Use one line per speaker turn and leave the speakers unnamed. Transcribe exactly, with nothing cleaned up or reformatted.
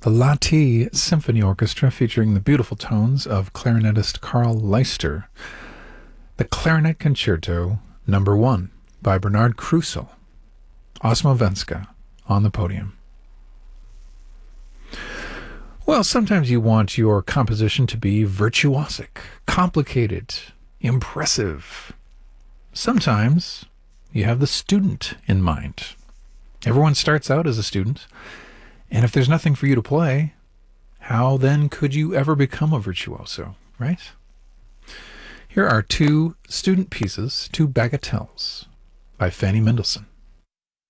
The Lahti Symphony Orchestra featuring the beautiful tones of clarinetist Carl Leister. The Clarinet Concerto Number One by Bernard Krusel. Osmovenska on the podium. Well, sometimes you want your composition to be virtuosic, complicated, impressive. Sometimes you have the student in mind. Everyone starts out as a student, and if there's nothing for you to play, how then could you ever become a virtuoso, right? Here are two student pieces, two bagatelles, by Fanny Mendelssohn.